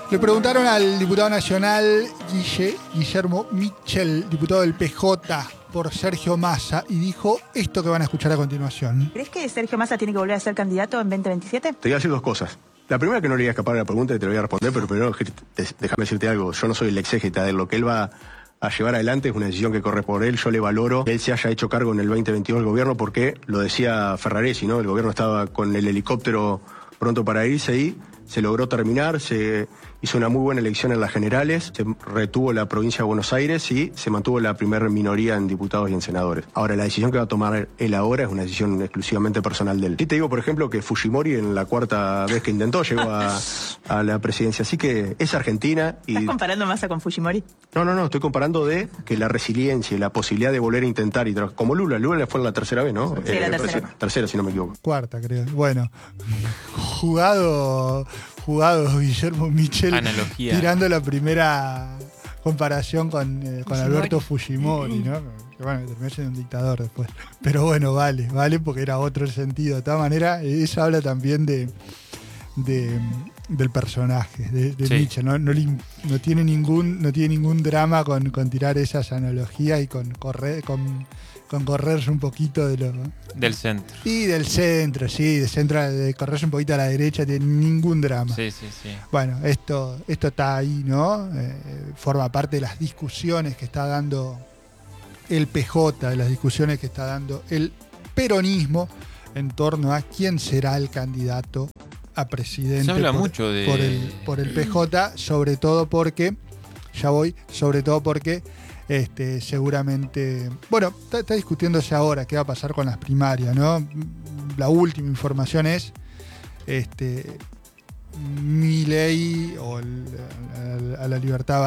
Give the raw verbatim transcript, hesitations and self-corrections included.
Le preguntaron al diputado nacional Guille, Guillermo Michel, diputado del P J, por Sergio Massa, y dijo esto que van a escuchar a continuación. ¿Crees que Sergio Massa tiene que volver a ser candidato en veinte veintisiete? Te voy a decir dos cosas. La primera, que no le voy a escapar a la pregunta y te lo voy a responder, pero primero déjame decirte algo. Yo no soy el exégeta de lo que él va a llevar adelante, es una decisión que corre por él. Yo le valoro que él se haya hecho cargo en el veinte veintidós del gobierno, porque lo decía Ferraresi, ¿no? El gobierno estaba con el helicóptero pronto para irse y se logró terminar, se hizo una muy buena elección en las generales, se retuvo la provincia de Buenos Aires y se mantuvo la primera minoría en diputados y en senadores. Ahora, la decisión que va a tomar él ahora es una decisión exclusivamente personal de él. Y te digo, por ejemplo, que Fujimori en la cuarta vez que intentó llegó a, a la presidencia. Así que es Argentina y... ¿Estás comparando Massa con Fujimori? No, no, no, estoy comparando de que la resiliencia y la posibilidad de volver a intentar y tra- como Lula, Lula fue la tercera vez, ¿no? Sí, eh, la tercera. Tercera, si no me equivoco. Cuarta, creo. Bueno, jugado, jugado Guillermo Michel. Analogía. Tirando la primera comparación con, eh, con Alberto Fujimori, ¿no? Que bueno, terminó siendo un dictador después. Pero bueno, vale, vale, porque era otro el sentido. De todas maneras, eso habla también de, de del personaje, de, de Sí. Michel. No, no, le- no tiene ningún, no tiene ningún drama con, con tirar esas analogías y con correr, con, con correrse un poquito de lo. Del centro. Y del centro, sí, de centro, de correrse un poquito a la derecha, tiene ningún drama. Sí, sí, sí. Bueno, esto, esto está ahí, ¿no? Eh, forma parte de las discusiones que está dando el P J, de las discusiones que está dando el peronismo en torno a quién será el candidato a presidente. Se habla por, mucho de... por el, por el P J, sobre todo porque, ya voy, sobre todo porque este, seguramente, bueno, está, está discutiéndose ahora qué va a pasar con las primarias, ¿no? La última información es este, Milei o el, a, a la Libertad